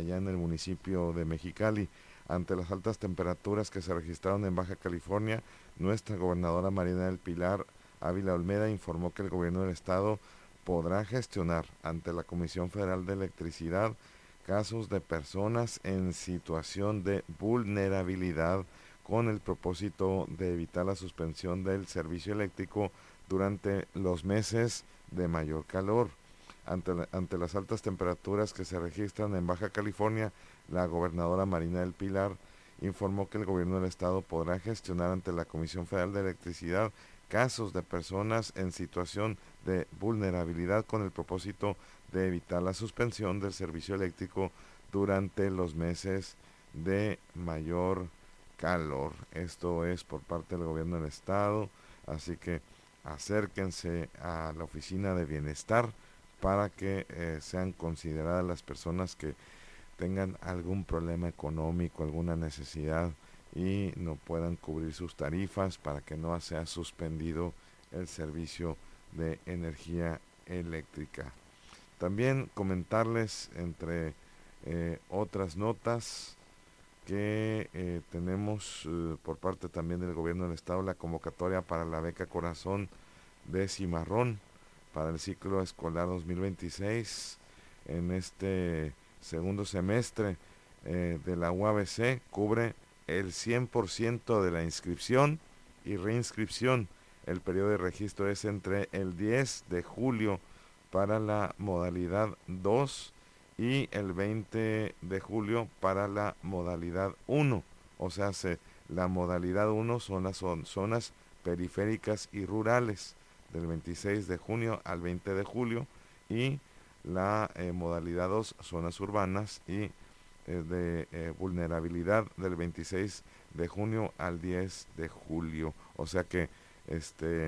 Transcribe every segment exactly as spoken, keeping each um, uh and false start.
allá en el municipio de Mexicali. Ante las altas temperaturas que se registraron en Baja California, nuestra gobernadora Marina del Pilar Ávila Olmeda informó que el gobierno del estado podrá gestionar ante la Comisión Federal de Electricidad casos de personas en situación de vulnerabilidad con el propósito de evitar la suspensión del servicio eléctrico durante los meses de mayor calor. Ante, la, ante las altas temperaturas que se registran en Baja California, la gobernadora Marina del Pilar informó que el gobierno del estado podrá gestionar ante la Comisión Federal de Electricidad casos de personas en situación de vulnerabilidad con el propósito de evitar la suspensión del servicio eléctrico durante los meses de mayor calor. Esto es por parte del gobierno del estado, así que acérquense a la oficina de bienestar para que eh, sean consideradas las personas que tengan algún problema económico, alguna necesidad y no puedan cubrir sus tarifas, para que no sea suspendido el servicio de energía eléctrica. También comentarles, entre eh, otras notas, que eh, tenemos eh, por parte también del gobierno del estado la convocatoria para la beca Corazón de Cimarrón para el ciclo escolar dos mil veintiséis. En este segundo semestre eh, de la U A B C cubre el cien por ciento de la inscripción y reinscripción. El periodo de registro es entre el diez de julio para la modalidad dos y el veinte de julio para la modalidad uno. O sea, se, la modalidad uno son las son, zonas periféricas y rurales, del veintiséis de junio al veinte de julio, y la eh, modalidad dos, zonas urbanas y eh, de eh, vulnerabilidad, del veintiséis de junio al diez de julio. O sea que este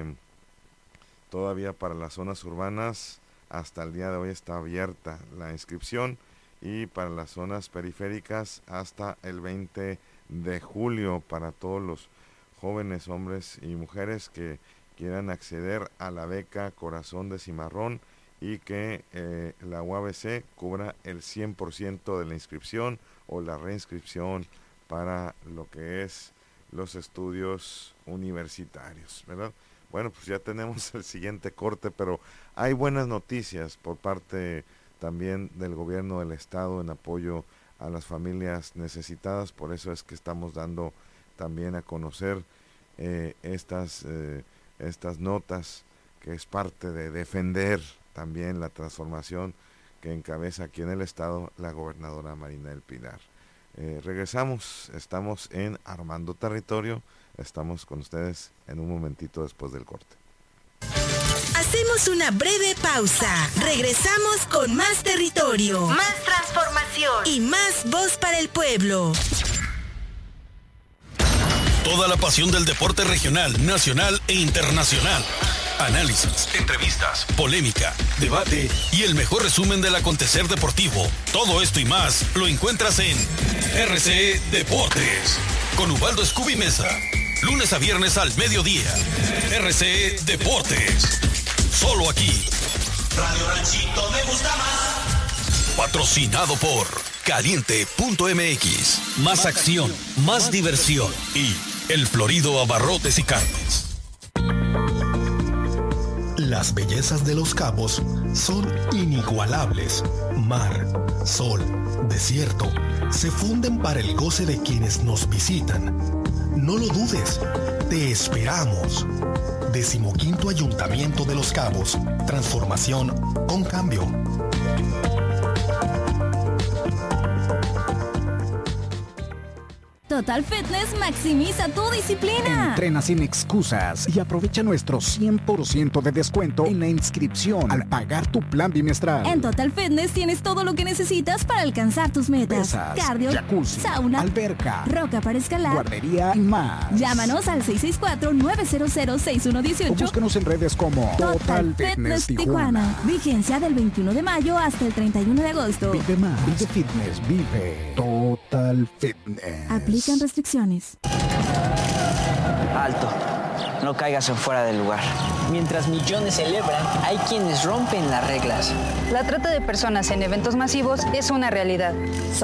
todavía para las zonas urbanas hasta el día de hoy está abierta la inscripción, y para las zonas periféricas hasta el veinte de julio para todos los jóvenes, hombres y mujeres que quieran acceder a la beca Corazón de Cimarrón y que eh, la U A B C cubra el cien por ciento de la inscripción o la reinscripción para lo que es los estudios universitarios, ¿verdad? Bueno, pues ya tenemos el siguiente corte, pero hay buenas noticias por parte también del gobierno del estado en apoyo a las familias necesitadas. Por eso es que estamos dando también a conocer eh, estas, eh, estas notas, que es parte de defender también la transformación que encabeza aquí en el estado la gobernadora Marina del Pilar. Eh, regresamos, estamos en Armando Territorio, estamos con ustedes en un momentito después del corte. Hacemos una breve pausa. Regresamos con más territorio, más transformación y más voz para el pueblo. Toda la pasión del deporte regional, nacional e internacional. Análisis, entrevistas, polémica, debate y el mejor resumen del acontecer deportivo. Todo esto y más lo encuentras en R C E Deportes con Ubaldo Scooby Mesa. Lunes a viernes al mediodía. R C E Deportes. Solo aquí. Radio Ranchito me gusta más. Patrocinado por Caliente punto M X. Más acción, más diversión. Y El Florido Abarrotes y Carnes. Las bellezas de Los Cabos son inigualables. Mar, sol, desierto, se funden para el goce de quienes nos visitan. No lo dudes, te esperamos. Decimoquinto Ayuntamiento de Los Cabos. Transformación con cambio. Total Fitness maximiza tu disciplina. Entrena sin excusas y aprovecha nuestro cien por ciento de descuento en la inscripción al pagar tu plan bimestral. En Total Fitness tienes todo lo que necesitas para alcanzar tus metas. Pesas, cardio, jacuzzi, sauna, alberca, roca para escalar, guardería y más. Llámanos al seis seis cuatro, nueve cero cero, seis uno uno ocho. O búscanos en redes como Total, Total Fitness, Fitness Tijuana. Tijuana. Vigencia del veintiuno de mayo hasta el treinta y uno de agosto. Vive más, vive fitness, vive Total Fitness. Aplican restricciones. Alto, no caigas en fuera del lugar. Mientras millones celebran, hay quienes rompen las reglas. La trata de personas en eventos masivos es una realidad.